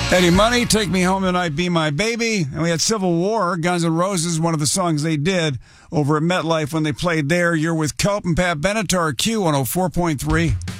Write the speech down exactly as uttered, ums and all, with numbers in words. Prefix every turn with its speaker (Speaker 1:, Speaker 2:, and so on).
Speaker 1: Eddie Money, Take Me Home Tonight, Be My Baby. And we had Civil War, Guns N' Roses, one of the songs they did over at MetLife when they played there. You're with Cope and Pat Benatar, Q one oh four point three.